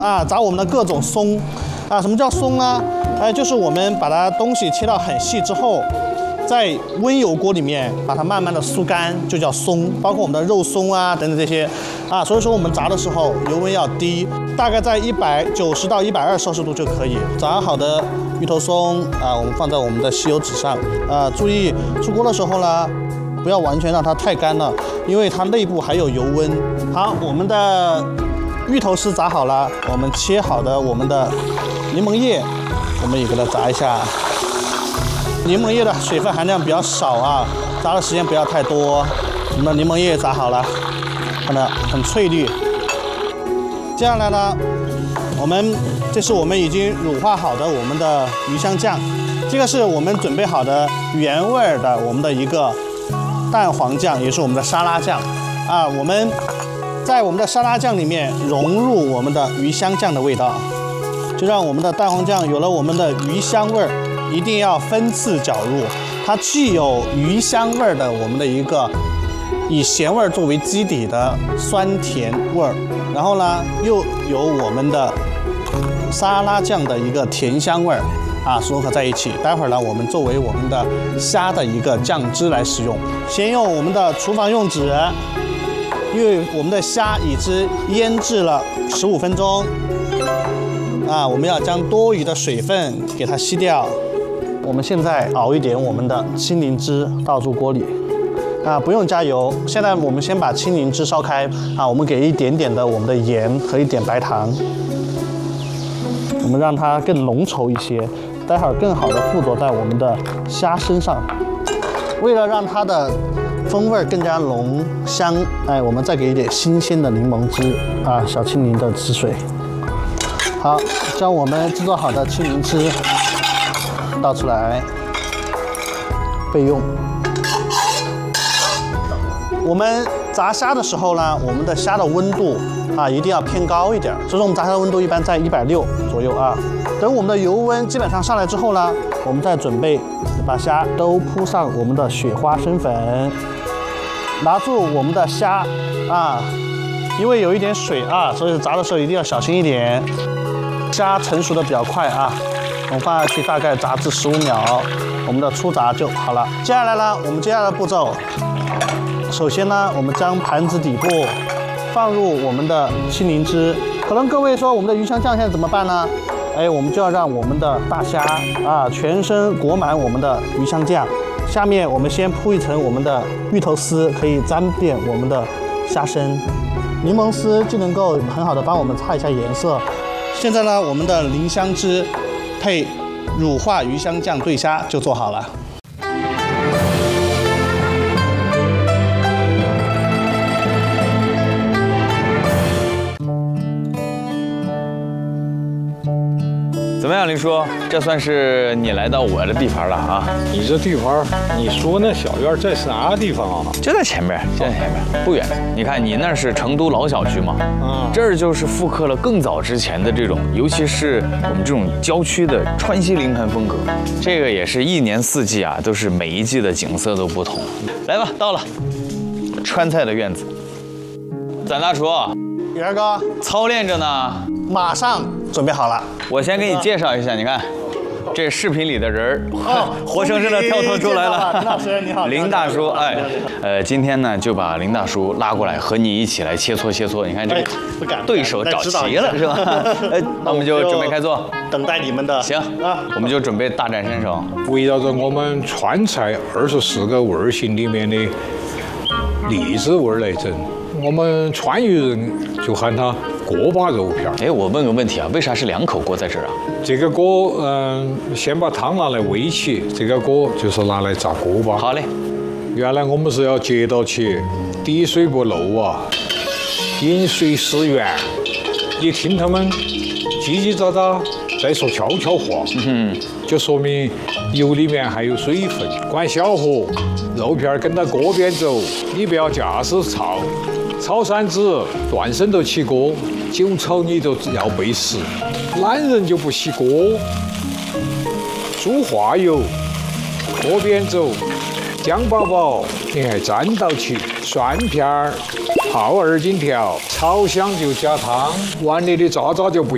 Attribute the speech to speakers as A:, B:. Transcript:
A: 啊，炸我们的各种松啊。什么叫松呢？就是我们把它东西切到很细之后，在温油锅里面把它慢慢的酥干，就叫松。包括我们的肉松啊等等这些啊。所以说我们炸的时候油温要低，大概在190到120摄氏度就可以。炸好的芋头松啊，我们放在我们的吸油纸上啊，注意出锅的时候呢，不要完全让它太干了，因为它内部还有油温。好，我们的芋头丝炸好了，我们切好的我们的柠檬叶，我们也给它炸一下。柠檬叶的水分含量比较少啊，炸的时间不要太多。我们的柠檬叶炸好了，看到很翠绿。接下来呢，这是我们已经乳化好的我们的鱼香酱，这个是我们准备好的原味的我们的一个蛋黄酱，也是我们的沙拉酱啊。我们在我们的沙拉酱里面融入我们的鱼香酱的味道，就让我们的蛋黄酱有了我们的鱼香味儿，一定要分次搅入。它既有鱼香味儿的我们的一个以咸味儿作为基底的酸甜味儿，然后呢又有我们的沙拉酱的一个甜香味儿啊，融合在一起。待会儿呢，我们作为我们的虾的一个酱汁来使用。先用我们的厨房用纸，因为我们的虾已经腌制了15分钟啊，我们要将多余的水分给它吸掉。我们现在熬一点我们的青柠汁倒入锅里啊，不用加油。现在我们先把青柠汁烧开啊，我们给一点点的我们的盐和一点白糖，我们让它更浓稠一些，待会儿更好的附着在我们的虾身上。为了让它的风味更加浓香，我们再给一点新鲜的柠檬汁啊，小青柠的汁水。好，将我们制作好的青柠汁倒出来备用。我们炸虾的时候呢，我们的虾的温度啊一定要偏高一点，所以说我们炸虾的温度一般在160左右啊。等我们的油温基本上上来之后呢，我们再准备把虾都铺上我们的雪花生粉，拿住我们的虾啊，因为有一点水啊，所以炸的时候一定要小心一点。虾成熟的比较快啊，我们放下去大概炸至15秒，我们的初炸就好了。接下来呢，我们接下来的步骤，首先呢，我们将盘子底部放入我们的青柠汁。可能各位说我们的鱼香酱现在怎么办呢？我们就要让我们的大虾啊全身裹满我们的鱼香酱，下面我们先铺一层我们的芋头丝，可以沾遍我们的虾身。柠檬丝就能够很好的帮我们擦一下颜色。现在呢，我们的淋香汁配乳化鱼香酱对虾就做好了。
B: 怎么样，林叔？这算是你来到我的地盘了啊！
C: 你这地盘，你说那小院在啥地方啊？
B: 就在前面，就在前面，不远。你看，你那是成都老小区嘛，这儿就是复刻了更早之前的这种，尤其是我们这种郊区的川西临盘风格。这个也是一年四季啊，都是每一季的景色都不同。来吧，到了，川菜的院子。咱大厨，
A: 宇儿哥
B: 操练着呢，
A: 马上准备好了。
B: 我先给你介绍一下，你看，这视频里的人活生生的跳脱出来了。
A: 林老师你好，
B: 林大叔，今天呢就把林大叔拉过来和你一起来切磋切磋。你看这个对手找齐了是吧？那我们就准备开做，
A: 等待你们的。
B: 行啊，我们就准备大展身手，
C: 围绕着我们川菜24个味儿型里面的荔枝味儿来整。我们川渝人就喊它锅巴肉片。
B: 我问个问题啊，为啥是2口锅在这儿啊？
C: 这个锅，先把汤拿来煨起，这个锅就是拿来炸锅巴。
B: 好嘞。
C: 原来我们是要接到起，滴水不漏啊，饮水思源。你听他们叽叽喳喳在说悄悄话，就说明油里面还有水分。关小火，肉片跟到锅边走，你不要架势炒。炒3子，断生都起锅，久炒你就要背时。懒人就不洗锅，猪化油，锅边走，姜宝宝你还沾到起，蒜片儿，泡2斤条，炒香就加汤，碗里的渣渣就不